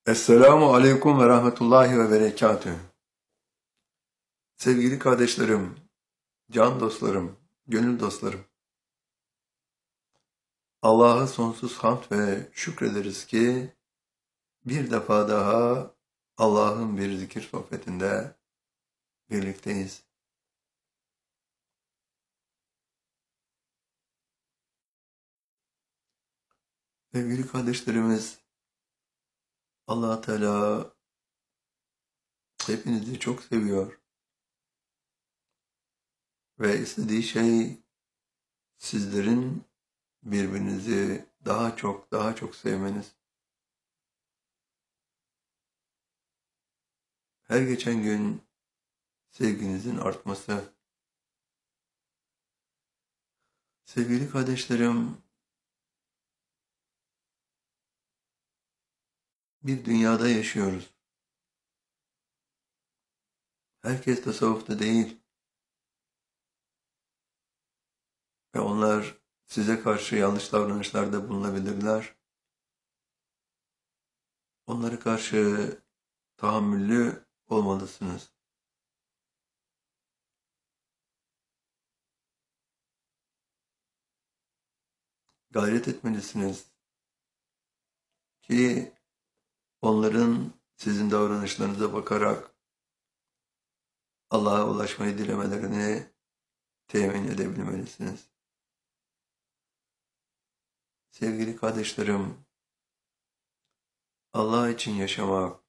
Esselamu Aleyküm ve Rahmetullahi ve Berekatühü. Sevgili kardeşlerim, can dostlarım, gönül dostlarım. Allah'a sonsuz hamd ve şükrederiz ki bir defa daha Allah'ın bir zikir sohbetinde birlikteyiz. Sevgili kardeşlerimiz, Allah Teala hepinizi çok seviyor ve istediği şey sizlerin birbirinizi daha çok sevmeniz. Her geçen gün sevginizin artması. Sevgili kardeşlerim, bir dünyada yaşıyoruz. Herkes tasavvufta değil ve onlar size karşı yanlış davranışlarda bulunabilirler. Onlara karşı tahammüllü olmalısınız. Gayret etmelisiniz ki onların sizin davranışlarınıza bakarak Allah'a ulaşmayı dilemelerini temin edebilmelisiniz. Sevgili kardeşlerim, Allah için yaşamak,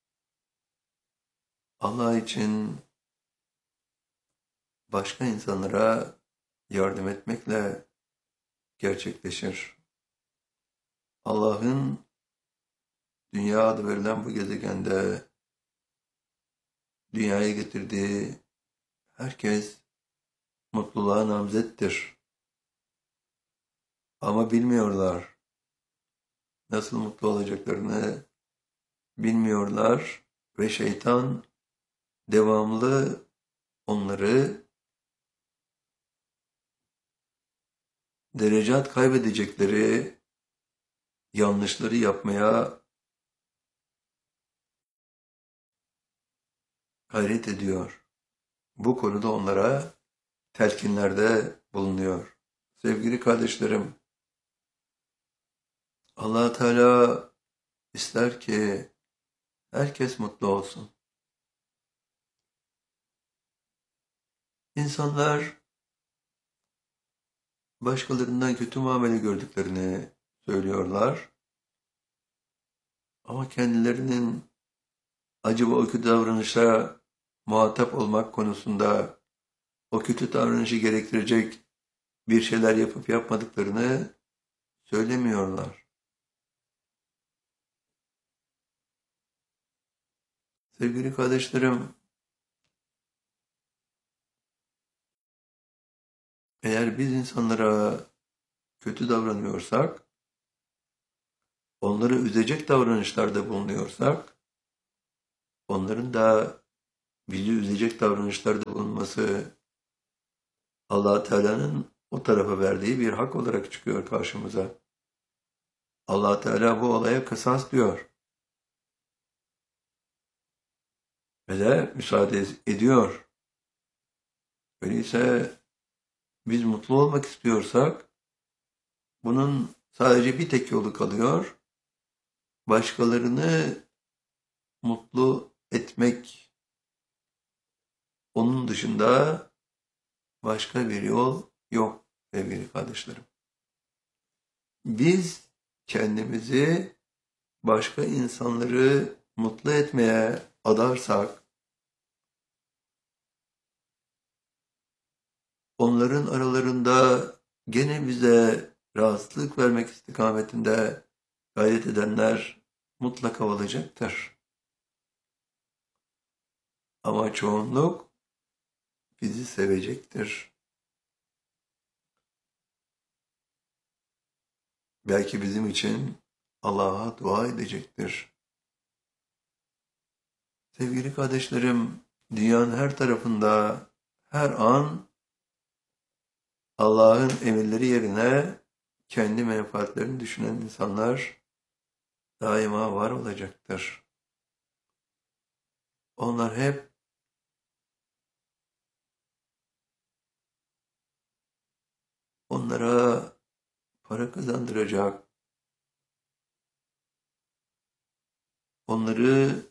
Allah için başka insanlara yardım etmekle gerçekleşir. Allah'ın dünya adı verilen bu gezegende dünyaya getirdiği herkes mutluluğa namzettir. Ama bilmiyorlar. Nasıl mutlu olacaklarını bilmiyorlar ve şeytan devamlı onları derecat kaybedecekleri yanlışları yapmaya gayret ediyor. Bu konuda onlara telkinlerde bulunuyor. Sevgili kardeşlerim, Allah Teala ister ki herkes mutlu olsun. İnsanlar başkalarından kötü muamele gördüklerini söylüyorlar. Ama kendilerinin acaba o kötü davranışa muhatap olmak konusunda o kötü davranışı gerektirecek bir şeyler yapıp yapmadıklarını söylemiyorlar. Sevgili kardeşlerim, eğer biz insanlara kötü davranıyorsak, onları üzecek davranışlarda bulunuyorsak, onların da bizi üzecek davranışlarda bulunması Allah Teala'nın o tarafa verdiği bir hak olarak çıkıyor karşımıza. Allah Teala bu olaya kısas diyor. Ve de müsaade ediyor. Öyleyse biz mutlu olmak istiyorsak bunun sadece bir tek yolu kalıyor. Başkalarını mutlu etmek. Onun dışında başka bir yol yok sevgili kardeşlerim. Biz kendimizi başka insanları mutlu etmeye adarsak, onların aralarında gene bize rahatsızlık vermek istikametinde gayret edenler mutlaka olacaktır. Ama çoğunluk bizi sevecektir. Belki bizim için Allah'a dua edecektir. Sevgili kardeşlerim, dünyanın her tarafında, her an Allah'ın emirleri yerine kendi menfaatlerini düşünen insanlar daima var olacaktır. Onlar hep onlara para kazandıracak, onları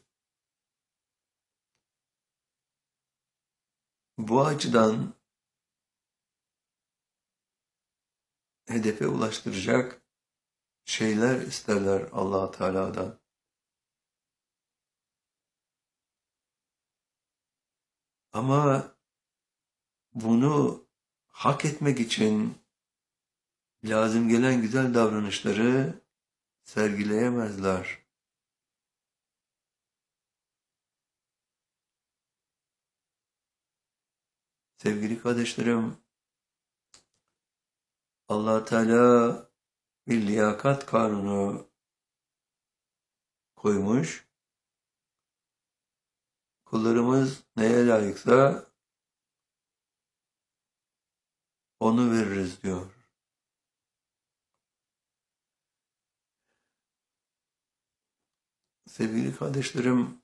bu açıdan hedefe ulaştıracak şeyler isterler Allah Teala'dan. Ama bunu hak etmek için lazım gelen güzel davranışları sergileyemezler. Sevgili kardeşlerim, Allah Teala bir liyakat kanunu koymuş. Kullarımız neye layıksa onu veririz diyor. Sevgili kardeşlerim,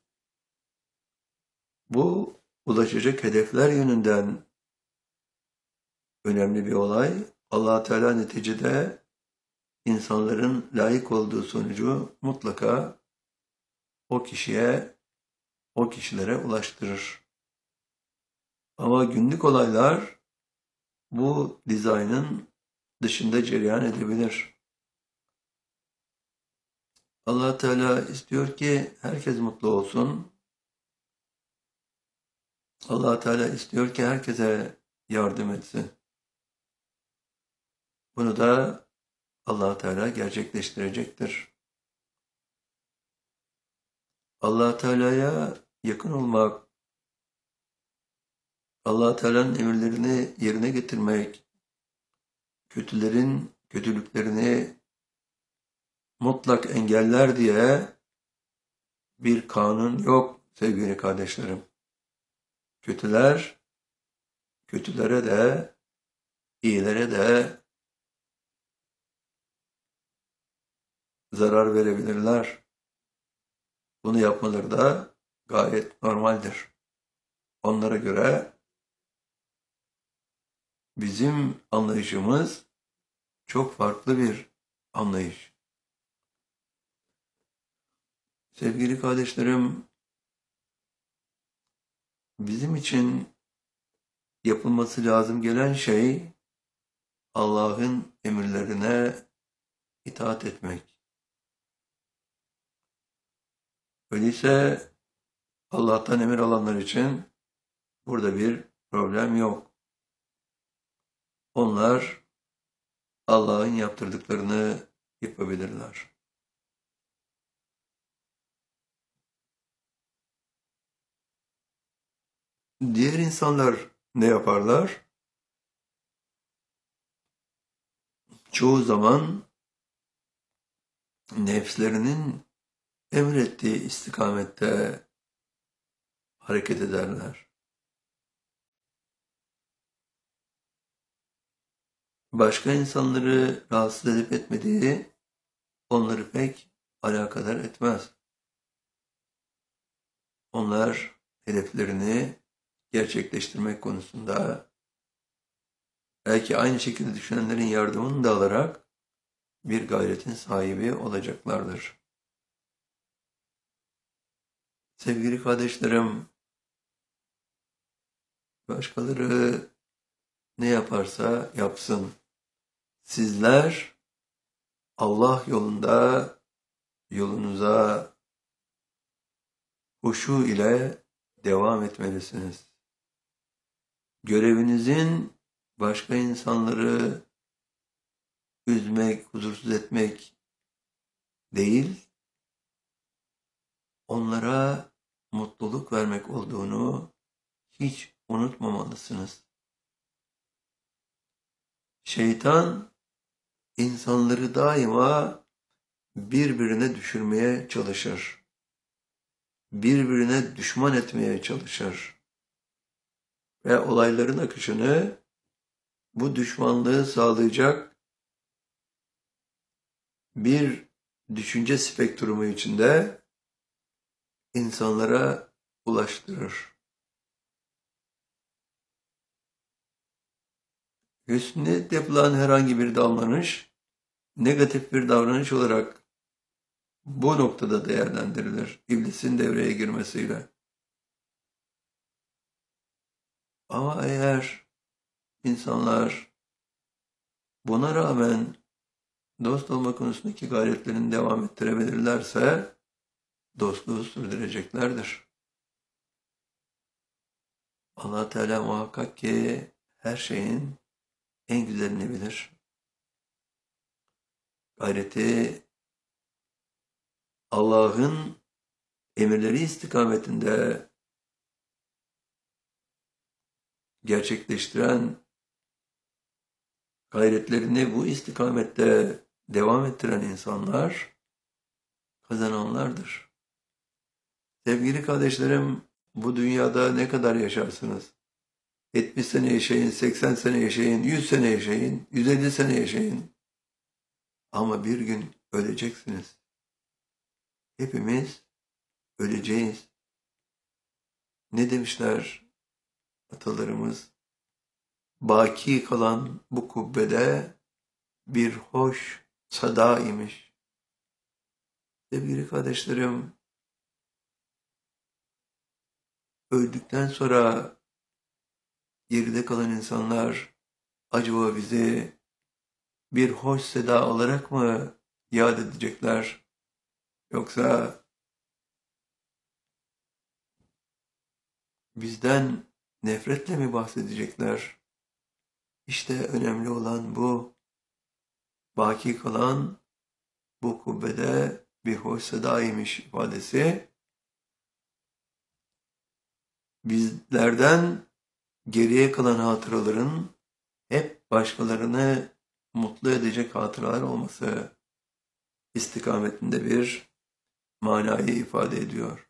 bu ulaşacak hedefler yönünden önemli bir olay. Allah Teala neticede insanların layık olduğu sonucu mutlaka o kişiye, o kişilere ulaştırır. Ama günlük olaylar bu dizaynın dışında cereyan edebilir. Allah Teala istiyor ki herkes mutlu olsun. Allah Teala istiyor ki herkese yardım etsin. Bunu da Allah Teala gerçekleştirecektir. Allah Teala'ya yakın olmak, Allah Teala'nın emirlerini yerine getirmek, kötülerin kötülüklerini mutlak engeller diye bir kanun yok sevgili kardeşlerim. Kötüler, kötülere de, iyilere de zarar verebilirler. Bunu yapmaları da gayet normaldir. Onlara göre bizim anlayışımız çok farklı bir anlayış. Sevgili kardeşlerim, bizim için yapılması lazım gelen şey Allah'ın emirlerine itaat etmek. Öyleyse Allah'tan emir alanlar için burada bir problem yok. Onlar Allah'ın yaptırdıklarını yapabilirler. Diğer insanlar ne yaparlar? Çoğu zaman nefslerinin emrettiği istikamette hareket ederler. Başka insanları rahatsız edip etmediği onları pek alakadar etmez. Onlar hedeflerini gerçekleştirmek konusunda belki aynı şekilde düşünenlerin yardımını da alarak bir gayretin sahibi olacaklardır. Sevgili kardeşlerim, başkaları ne yaparsa yapsın. Sizler Allah yolunda yolunuza huşu ile devam etmelisiniz. Görevinizin başka insanları üzmek, huzursuz etmek değil, onlara mutluluk vermek olduğunu hiç unutmamalısınız. Şeytan insanları daima birbirine düşürmeye çalışır. Birbirine düşman etmeye çalışır. Ve olayların akışını bu düşmanlığı sağlayacak bir düşünce spektrumu içinde insanlara ulaştırır. Hüsnü yapılan herhangi bir davranış, negatif bir davranış olarak bu noktada değerlendirilir. İblisin devreye girmesiyle. Ama eğer insanlar buna rağmen dost olma konusundaki gayretlerini devam ettirebilirlerse dostluğu sürdüreceklerdir. Allah Teala muhakkak ki her şeyin en güzelini bilir. Gayreti Allah'ın emirleri istikametinde gerçekleştiren, gayretlerini bu istikamette devam ettiren insanlar kazananlardır. Sevgili kardeşlerim, bu dünyada ne kadar yaşarsınız? 70 sene yaşayın, 80 sene yaşayın, 100 sene yaşayın, 150 sene yaşayın. Ama bir gün öleceksiniz. Hepimiz öleceğiz. Ne demişler atalarımız? Baki kalan bu kubbede bir hoş sada imiş. Sevgili kardeşlerim, öldükten sonra geride kalan insanlar acaba bizi bir hoş seda olarak mı yad edecekler? Yoksa bizden nefretle mi bahsedecekler? İşte önemli olan bu. Baki kalan bu kubbede bir hoş sedaymış ifadesi bizlerden geriye kalan hatıraların hep başkalarını mutlu edecek hatıralar olması istikametinde bir manayı ifade ediyor.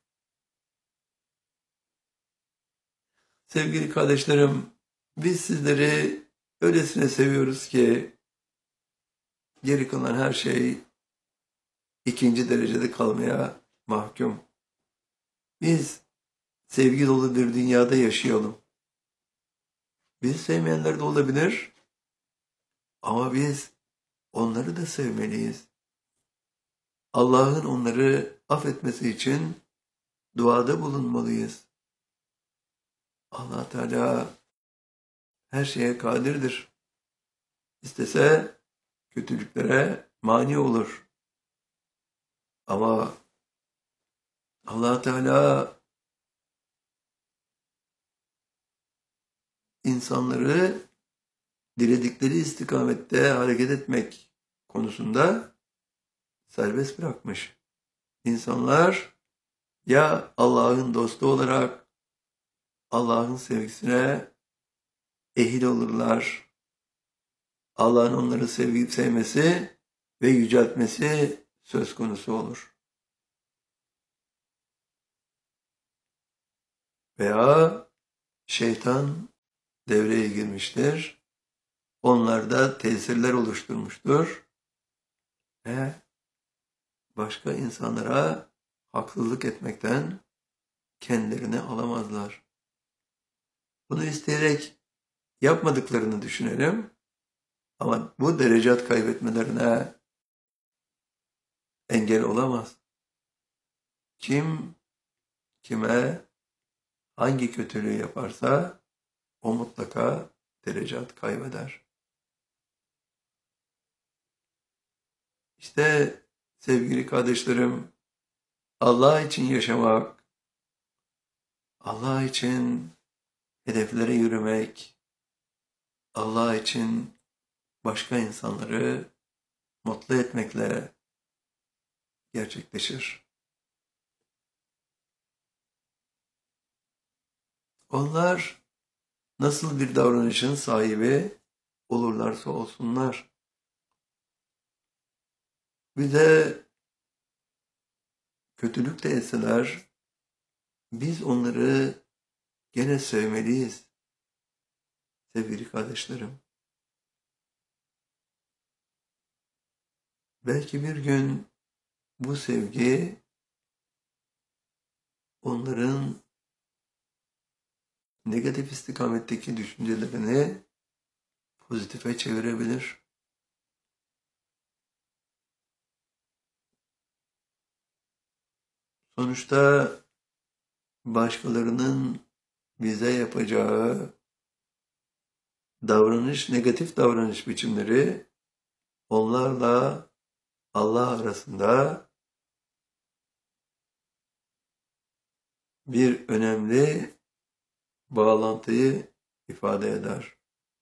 Sevgili kardeşlerim, biz sizleri öylesine seviyoruz ki geri kalan her şey ikinci derecede kalmaya mahkum. Biz sevgi dolu bir dünyada yaşayalım. Bizi sevmeyenler de olabilir ama biz onları da sevmeliyiz. Allah'ın onları affetmesi için duada bulunmalıyız. Allah Teala her şeye kadirdir. İstese kötülüklere mani olur. Ama Allah Teala insanları diledikleri istikamette hareket etmek konusunda serbest bırakmış. İnsanlar ya Allah'ın dostu olarak Allah'ın sevgisine ehil olurlar. Allah'ın onları sevip sevmesi ve yüceltmesi söz konusu olur. Veya şeytan devreye girmiştir. Onlarda tesirler oluşturmuştur. Ve başka insanlara haksızlık etmekten kendilerini alamazlar. Bunu isteyerek yapmadıklarını düşünelim. Ama bu derecat kaybetmelerine engel olamaz. Kim kime hangi kötülüğü yaparsa o mutlaka derecat kaybeder. İşte sevgili kardeşlerim, Allah için yaşamak, Allah için hedeflere yürümek, Allah için başka insanları mutlu etmekle gerçekleşir. Onlar nasıl bir davranışın sahibi olurlarsa olsunlar, bize kötülük de etseler, biz onları gene sevmeliyiz sevgili kardeşlerim. Belki bir gün bu sevgi onların negatif istikametteki düşüncelerini pozitife çevirebilir. Sonuçta başkalarının bize yapacağı davranış, negatif davranış biçimleri onlarla Allah arasında bir önemli bağlantıyı ifade eder.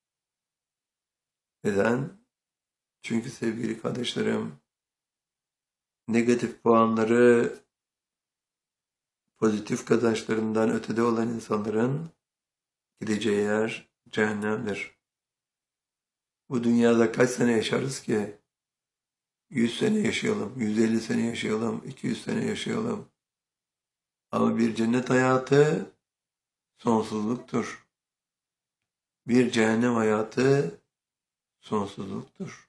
Neden? Çünkü sevgili kardeşlerim, negatif puanları pozitif kazançlarından ötede olan insanların gideceği yer cehennemdir. Bu dünyada kaç sene yaşarız ki? 100 sene yaşayalım, 150 sene yaşayalım, 200 sene yaşayalım. Ama bir cennet hayatı sonsuzluktur. Bir cehennem hayatı sonsuzluktur.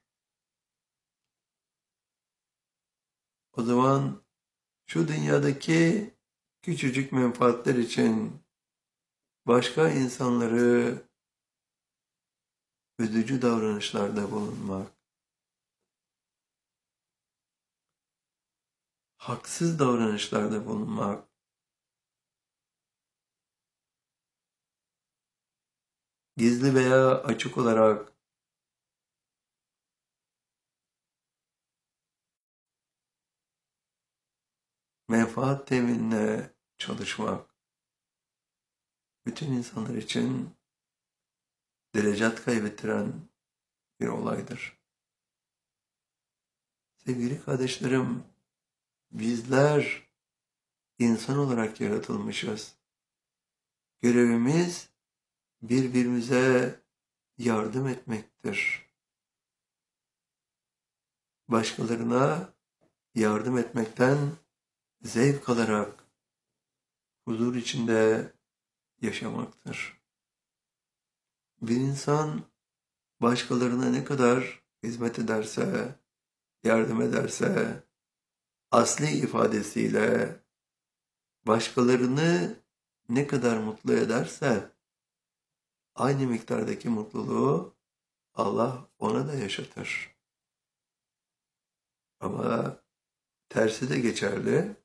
O zaman şu dünyadaki küçücük menfaatler için başka insanları üzücü davranışlarda bulunmak, haksız davranışlarda bulunmak, gizli veya açık olarak menfaat teminine çalışmak, bütün insanlar için derecat kaybettiren bir olaydır. Sevgili kardeşlerim, bizler insan olarak yaratılmışız. Görevimiz birbirimize yardım etmektir. Başkalarına yardım etmekten zevk alarak huzur içinde yaşamaktır. Bir insan başkalarına ne kadar hizmet ederse, yardım ederse, asli ifadesiyle başkalarını ne kadar mutlu ederse, aynı miktardaki mutluluğu Allah ona da yaşatır. Ama tersi de geçerli.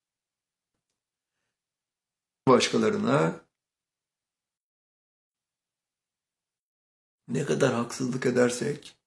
Başkalarına ne kadar haksızlık edersek,